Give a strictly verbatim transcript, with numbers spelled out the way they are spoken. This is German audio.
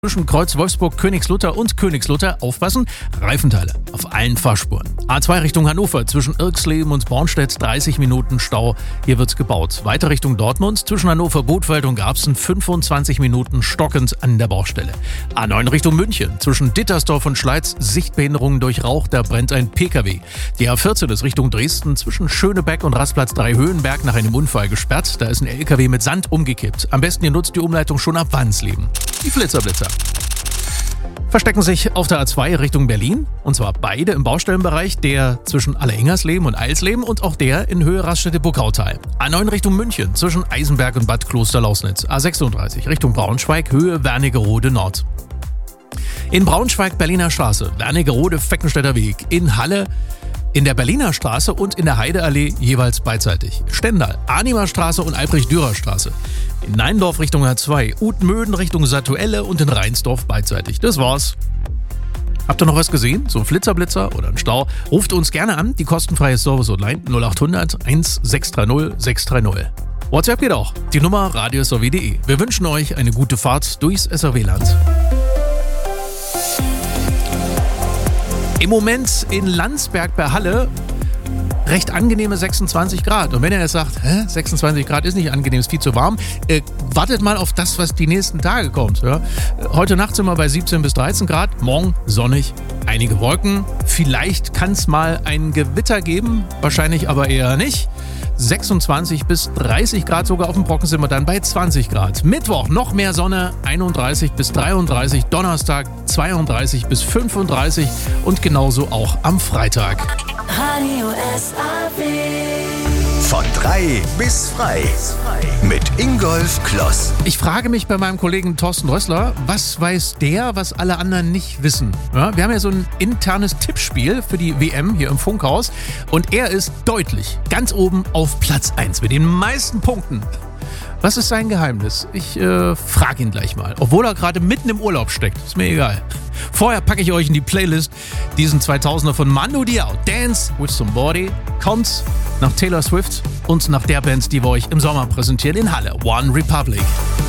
Zwischen Kreuz Wolfsburg, Königslutter und Königslutter aufpassen, Reifenteile auf allen Fahrspuren. A zwei Richtung Hannover, zwischen Irksleben und Bornstedt dreißig Minuten Stau, hier wird's gebaut. Weiter Richtung Dortmund, zwischen Hannover, Bothwald und Garbsen fünfundzwanzig Minuten stockend an der Baustelle. A neun Richtung München, zwischen Dittersdorf und Schleiz Sichtbehinderungen durch Rauch, da brennt ein P K W. Die A vierzehn ist Richtung Dresden, zwischen Schönebeck und Rastplatz drei Höhenberg nach einem Unfall gesperrt, da ist ein L K W mit Sand umgekippt. Am besten ihr nutzt die Umleitung schon ab Wannsleben. Die Flitzerblitzer verstecken sich auf der A zwei Richtung Berlin, und zwar beide im Baustellenbereich, der zwischen Allehingersleben und Eilsleben und auch der in Höhe Raststätte-Burgautal. A neun Richtung München, zwischen Eisenberg und Bad Kloster-Lausnitz. A sechsunddreißig Richtung Braunschweig, Höhe Wernigerode Nord. In Braunschweig Berliner Straße, Wernigerode Feckenstädter Weg. In Halle in der Berliner Straße und in der Heideallee jeweils beidseitig. Stendal, Arnimer Straße und Albrecht-Dürer Straße. In Neindorf Richtung A zwei, Utmöden Richtung Satuelle und in Reinsdorf beidseitig. Das war's. Habt ihr noch was gesehen? So ein Flitzerblitzer oder ein Stau? Ruft uns gerne an, die kostenfreie Service Online null acht hundert eins sechs drei null sechs drei null. WhatsApp geht auch. Die Nummer radio s r w punkt d e. Wir wünschen euch eine gute Fahrt durchs S R W-Land. Im Moment in Landsberg bei Halle recht angenehme sechsundzwanzig Grad. Und wenn ihr jetzt sagt, hä, sechsundzwanzig Grad ist nicht angenehm, ist viel zu warm, äh, wartet mal auf das, was die nächsten Tage kommt. Ja? Heute Nacht sind wir bei siebzehn bis dreizehn Grad, morgen sonnig, einige Wolken. Vielleicht kann es mal ein Gewitter geben, wahrscheinlich aber eher nicht. sechsundzwanzig bis dreißig Grad, sogar auf dem Brocken sind wir dann bei zwanzig Grad. Mittwoch noch mehr Sonne, einunddreißig bis dreiunddreißig, Donnerstag zweiunddreißig bis fünfunddreißig und genauso auch am Freitag. Radio S A W. Von drei bis frei. Mit Ingolf Kloss. Ich frage mich bei meinem Kollegen Thorsten Rössler, was weiß der, was alle anderen nicht wissen? Ja, wir haben ja so ein internes Tippspiel für die W M hier im Funkhaus und er ist deutlich ganz oben auf Platz eins mit den meisten Punkten. Was ist sein Geheimnis? Ich äh, frage ihn gleich mal, obwohl er gerade mitten im Urlaub steckt. Ist mir egal. Vorher packe ich euch in die Playlist diesen zweitausender von Manu Diao. Dance with Somebody kommt nach Taylor Swift und nach der Band, die wir euch im Sommer präsentieren in Halle. One Republic.